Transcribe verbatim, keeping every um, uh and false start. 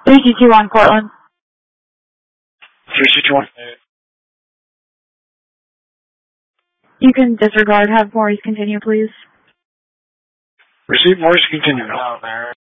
three two two one, Cortland. three two two one. You can disregard. Have Maurice continue, please. Receive Maurice continue.